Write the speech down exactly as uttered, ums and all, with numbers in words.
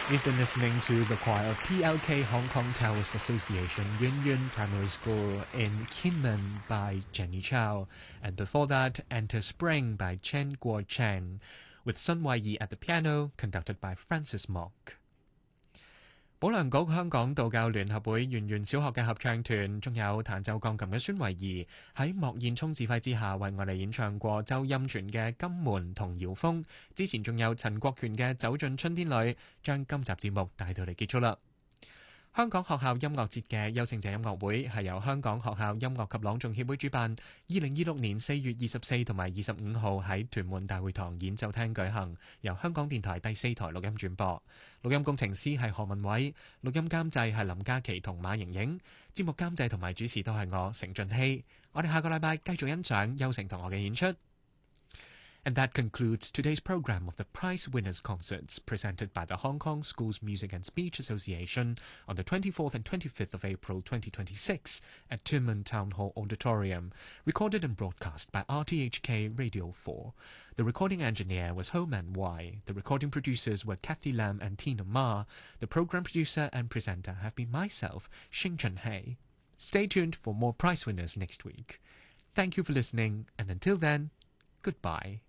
You've been listening to the choir of P L K Hong Kong Taoist Association Yun Yun Primary School in Kinmen by Jenny Chow, and before that, Enter Spring by Chen Guo Cheng, with Sun Wai Yi at the piano, conducted by Francis Mock. 保良局香港道教聯合會圓玄小學嘅合唱團，仲有彈奏鋼琴嘅孫維儀，喺莫燕聰指揮之下，為我哋演唱過周音全嘅《金門》同《搖風》。之前仲有陳國權嘅《走進春天裏》，將今集節目帶到嚟結束啦。香港學校音樂節嘅優勝者音樂會係由香港學校音樂及朗誦協會主辦，二零二六年四月二十四同埋二十五號喺屯門大會堂演奏廳舉行，由香港電台第四台錄音轉播。錄音工程師係何文偉，錄音監製係林嘉琪同馬瑩瑩，節目監製同埋主持都係我成俊熙。我哋下個禮拜繼續欣賞優勝同學嘅演出。And that concludes today's program of the Prize Winners Concerts presented by the Hong Kong Schools Music and Speech Association on the twenty-fourth and twenty-fifth of April twenty twenty-six at Tuen Mun Town Hall Auditorium, recorded and broadcast by R T H K Radio four. The recording engineer was Ho Man Wai. The recording producers were Kathy Lam and Tina Ma. The program producer and presenter have been myself, Xing Chen Hei. Stay tuned for more prize winners next week. Thank you for listening, and until then, goodbye.